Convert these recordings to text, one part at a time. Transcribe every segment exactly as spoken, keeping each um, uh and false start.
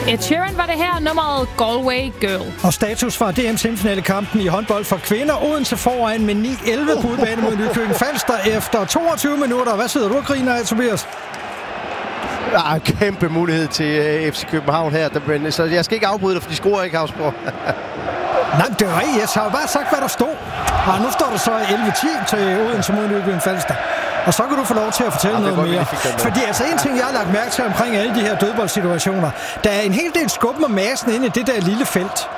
Ed Sheeran var det her, nummeret Galway Girl. Og status fra D M-semifinalekampen i håndbold for kvinder. Odense foran med ni elleve på udebane mod Nykøbing Falster efter toogtyve minutter. Hvad sidder du og griner af, Tobias? Ja, en kæmpe mulighed til uh, F C København her. Men, så jeg skal ikke afbryde dig, for de scorer ikke, Havsborg. Nej, det er rigtigt. Jeg har jo bare sagt, hvad der stod. Og nu står der så elleve ti til Odense mod Nykøbing Falster. Og så kan du få lov til at fortælle ja, noget godt, mere. Fordi altså en ting, jeg har lagt mærke til omkring alle de her dødboldsituationer, der er en hel del skubben og massen inde i det der lille felt.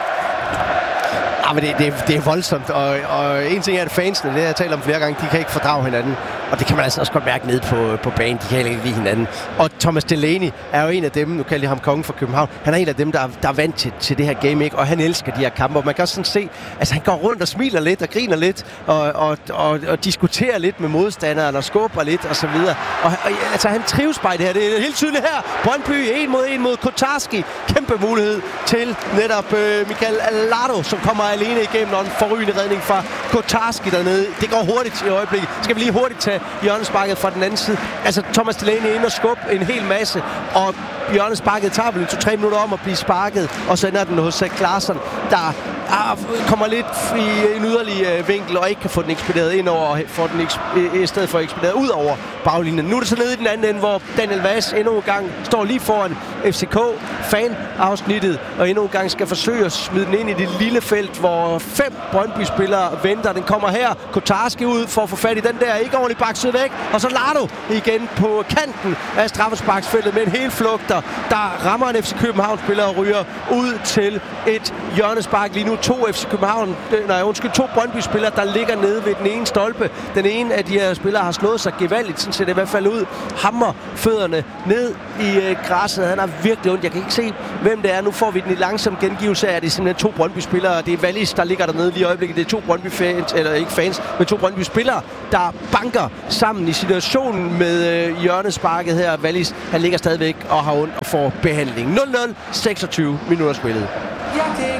Ja, men det, det, det er voldsomt, og, og en ting er, at fansene, det har jeg talt om flere gange, de kan ikke fordrage hinanden. Og det kan man altså også godt mærke ned på, på banen, de kan heller ikke lide hinanden. Og Thomas Delaney er jo en af dem, nu kalder jeg ham kongen for København, han er en af dem, der, der er vant til, til det her game, ikke? Og han elsker de her kampe, og man kan også sådan se, altså han går rundt og smiler lidt og griner lidt, og, og, og, og diskuterer lidt med modstanderen, og skubber lidt, og så videre. Og, og altså han trives bare i det her, det er helt tydeligt her. Brøndby, en mod en mod Kotarski, kæmpe mulighed til netop øh, Michael Allardo, som kommer alene igennem, og en forrygende redning fra Kotarski dernede. Det går hurtigt i øjeblikket. Skal vi lige hurtigt tage hjørnesparket fra den anden side. Altså Thomas Delaney ind og skubbe en hel masse, og hjørnesparket tager vel to-tre minutter om at blive sparket, og så ender den hos Zach Larsson, der ah, kommer lidt i en yderlig øh, vinkel, og ikke kan få den ekspederet ind over, og få den i stedet for ekspederet ud over baglinjen. Nu er det så nede i den anden ende, hvor Daniel Vaz endnu en gang står lige foran F C K-fan-afsnittet, og endnu en gang skal forsøge at smide den ind i det lille felt, hvor fem Brøndby-spillere venter. Den kommer her. Kotarski ud for at få fat i den der. Ikke ordentligt bakset væk. Og så Lardo igen på kanten af straffesparksfeltet med en hel flugter, der rammer en F C København-spiller og ryger ud til et hjørnespark. Lige nu to F C København, nej undskyld, to Brøndby-spillere, der ligger nede ved den ene stolpe. Den ene af de her spillere har slået sig gevaldigt, sådan ser det i hvert fald ud. Hammer fødderne ned i øh, græsset. Han har virkelig ondt. Jeg kan ikke se, hvem det er. Nu får vi den i langsom gengivelse af, at det er simpelthen to Brøndby-spillere. Det er Wallis, der ligger dernede lige i øjeblikket. Det er to Brøndby-fans, eller ikke fans, men to Brøndby-spillere, der banker sammen i situationen med øh, hjørnesparket her. Wallis, han ligger stadigvæk og har ondt og får behandling. nul nul, seksogtyve minutter spillet. Jeg kan ikke